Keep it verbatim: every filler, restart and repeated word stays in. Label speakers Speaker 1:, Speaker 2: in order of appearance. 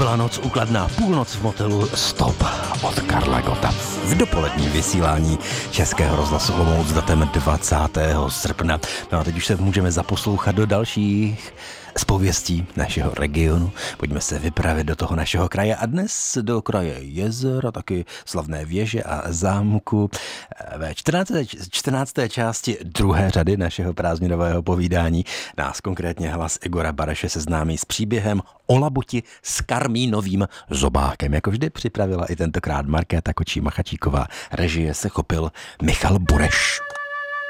Speaker 1: byla noc ukladná, půlnoc v motelu Stop od Karla Gotta v dopoledním vysílání Českého rozhlasu Olomouc s datem dvacátého srpna. No a teď už se můžeme zaposlouchat do dalších zpověstí našeho regionu. Pojďme se vypravit do toho našeho kraje a dnes do kraje jezer a taky slavné věže a zámku. Ve čtrnácté čtrnácté části druhé řady našeho prázdninového povídání nás konkrétně hlas Igora Baraše seznámí s příběhem o labuti s karmínovým zobákem. Jako vždy připravila i tentokrát Markéta Kočí-Machačíková. Režie se chopil Michal Bureš.